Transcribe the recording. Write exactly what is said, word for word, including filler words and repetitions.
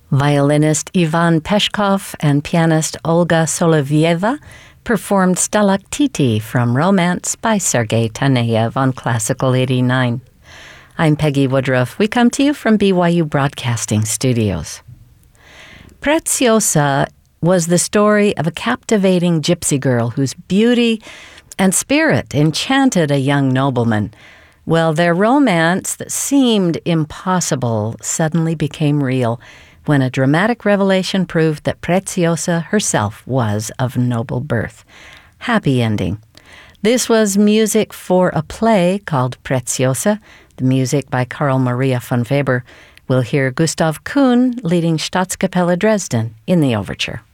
Violinist Ivan Peshkov and pianist Olga Solovyeva performed Stalaktiti from Romance by Sergei Taneyev on Classical eighty-nine. I'm Peggy Woodruff. We come to you from B Y U Broadcasting Studios. Preziosa was the story of a captivating gypsy girl whose beauty and spirit enchanted a young nobleman. Well, their romance that seemed impossible suddenly became real when a dramatic revelation proved that Preziosa herself was of noble birth. Happy ending. This was music for a play called Preziosa, the music by Carl Maria von Weber. We'll hear Gustav Kuhn leading Staatskapelle Dresden in the overture.